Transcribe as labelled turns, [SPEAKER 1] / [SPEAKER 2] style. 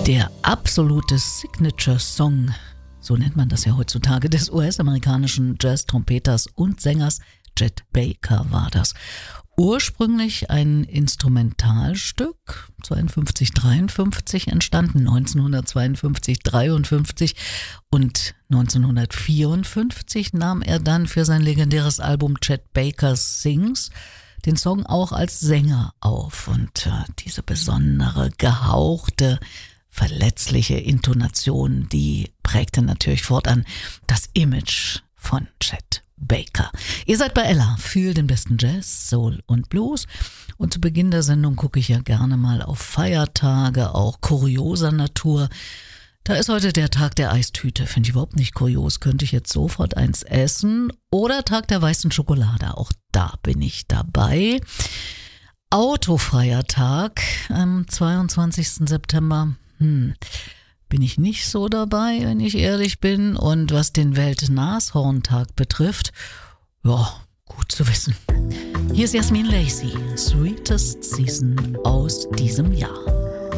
[SPEAKER 1] Der absolute Signature-Song, so nennt man das ja heutzutage, des US-amerikanischen Jazz-Trompeters und Sängers Chet Baker war das. Ursprünglich ein Instrumentalstück, 52-53 entstanden, 1952-53 und 1954 nahm er dann für sein legendäres Album Chet Baker Sings den Song auch als Sänger auf. Und diese besondere, gehauchte, verletzliche Intonation, die prägte natürlich fortan das Image von Chet Baker. Ihr seid bei Ella, für den besten Jazz, Soul und Blues. Und zu Beginn der Sendung gucke ich ja gerne mal auf Feiertage, auch kurioser Natur. Da ist heute der Tag der Eistüte, finde ich überhaupt nicht kurios, könnte ich jetzt sofort eins essen. Oder Tag der weißen Schokolade, auch da bin ich dabei. Autofreier Tag am 22. September, bin ich nicht so dabei, wenn ich ehrlich bin. Und was den Welt-Nashorntag betrifft, ja, gut zu wissen. Hier ist Jasmin Lacey, Sweetest Season aus diesem Jahr.